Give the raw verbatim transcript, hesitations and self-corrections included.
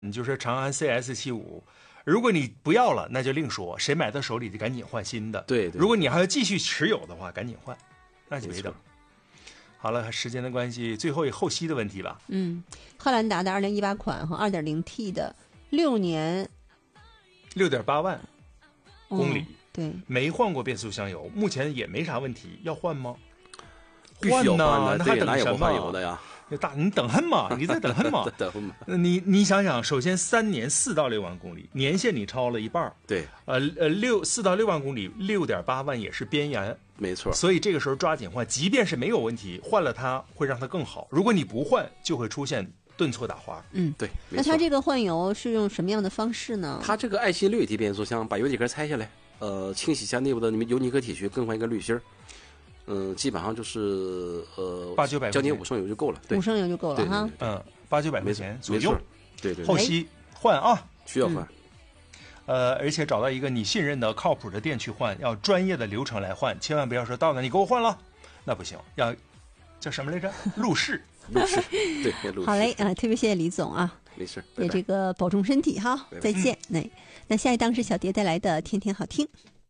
你就说长安 C S 七五，如果你不要了，那就另说，谁买到手里就赶紧换新的。 对对， 如果你还要继续持有的话，赶紧换，那就别等。好了，时间的关系，最后一后期的问题吧。 嗯，汉兰达的二零一八款和 二点零 T 的六年六点八万公里、 哦，对， 没换过变速箱油，目前也没啥问题，要换吗？ 必须要换的， 那还等哪有不什么？ 换油的呀？ 大，你等恨吗？你在等恨吗？ 等恨吗？ 你你想想，首先三年四到六万公里，年限你超了一半。 对， 呃呃，六四到六万公里，六点八万也是边缘， 没错。 所以这个时候抓紧换，即便是没有问题，换了它会让它更好。如果你不换，就会出现顿挫打滑。 嗯， 对。 那它这个换油是用什么样的方式呢？ 它这个爱信六 A T 变速箱，把油底壳拆下来，呃，清洗一下内部的油泥和铁屑，更换一个滤芯儿。嗯，基本上就是呃八九百， 将近五升油就够了，对， 五升油就够了哈。 嗯，八九百块钱左右。 对对。 后期换啊， 需要换。 嗯呃，而且找到一个你信任的、靠谱的店去换，要专业的流程来换，千万不要说到那你给我换了，那不行，要叫什么来着？路试， 路试，对，路试。 好嘞啊，特别谢谢李总啊， 没事， 也这个保重身体哈，再见。那那下一档是小蝶带来的《天天好听》。